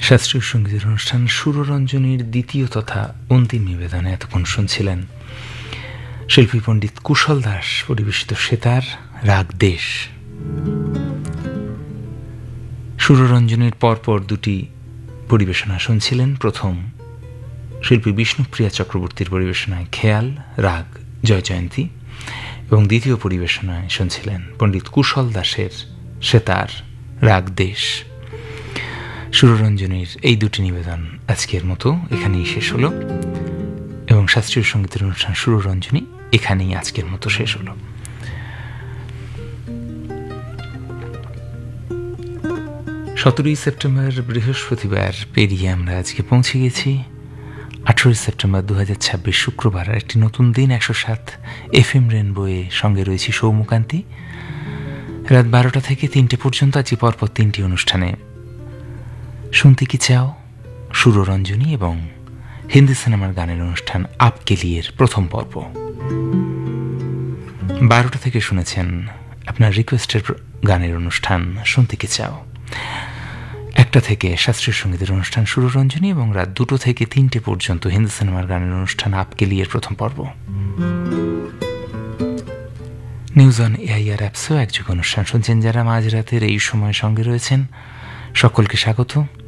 শাস্ত্রীয় সঙ্গীতের অনুষ্ঠান সুররঞ্জনীর দ্বিতীয় তথা অন্তিম নিবেদনে এতক্ষণ শুনছিলেন শিল্পী পণ্ডিত কুশল দাস পরিবেশিত সেতার রাগ দেশ। সুররঞ্জনীর পরপর দুটি পরিবেশনা শুনছিলেন। প্রথম শিল্পী বিষ্ণুপ্রিয়া চক্রবর্তীর পরিবেশনায় খেয়াল রাগ জয়জয়ন্তী, এবং দ্বিতীয় পরিবেশনায় শুনছিলেন পণ্ডিত কুশল দাসের সেতার রাগ দেশ। সুররঞ্জনীর এই দুটি নিবেদন আজকের মতো এখানেই শেষ হলো, এবং শাস্ত্রীয় সঙ্গীতের অনুষ্ঠান সুররঞ্জনী এখানেই আজকের মতো শেষ হলো। 17 সেপ্টেম্বর বৃহস্পতিবার পেরিয়ে আমরা আজকে পৌঁছে গেছি 18 সেপ্টেম্বর 2026 শুক্রবার। একটি নতুন দিন, 107 FM রেনবোয়ে সঙ্গে রয়েছি সৌমকান্তি। রাত 12টা থেকে 3টে পর্যন্ত আছি পরপর 3টি অনুষ্ঠানে। শুনতে কি চাও সুররঞ্জনী এবং হিন্দি সিনেমার গানের অনুষ্ঠান আপকে লিয়ের প্রথম পর্ব। 12টা থেকে শুনেছেন আপনার রিকোয়েস্টের গানের অনুষ্ঠান শুনতে কি চাও। 1টা থেকে শাস্ত্রীয় সঙ্গীতের অনুষ্ঠান সুররঞ্জনী, এবং রাত 2টো থেকে 3টে পর্যন্ত হিন্দি সিনেমার গানের অনুষ্ঠান আপকে লিয়ের প্রথম পর্ব। নিউজ অন এআইআর অ্যাপসও একযোগে অনুষ্ঠান শুনছেন। যারা মাঝরাতের এই সময় সঙ্গে রয়েছেন সকলকে স্বাগত।